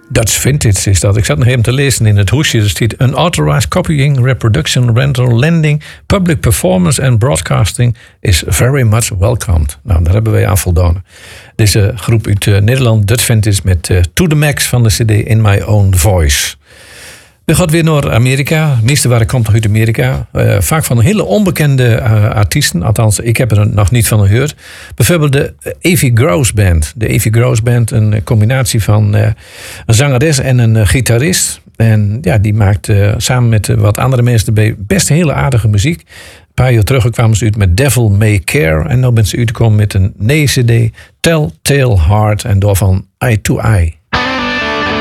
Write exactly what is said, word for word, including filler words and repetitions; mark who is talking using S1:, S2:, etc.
S1: Dutch Vintage is dat. Ik zat nog even te lezen in het hoesje. Er staat unauthorized copying, reproduction, rental, lending, public performance and broadcasting is very much welcomed. Nou, daar hebben wij aan voldaan. Deze groep uit uh, Nederland, Dutch Vintage, met uh, To The Max van de cd In My Own Voice. We gaan weer naar Amerika. De meeste waren komt nog uit Amerika. Uh, vaak van hele onbekende uh, artiesten. Althans, ik heb er nog niet van gehoord. Bijvoorbeeld de Avie Gross Band. De Avie Gross Band, een combinatie van uh, een zangeres en een uh, gitarist. En ja, die maakt uh, samen met uh, wat andere mensen erbij best hele aardige muziek. Een paar jaar terug kwamen ze uit met Devil May Care. En nu ben ze uitgekomen met een nieuwe cd, Telltale Heart. En daarvan Eye to Eye.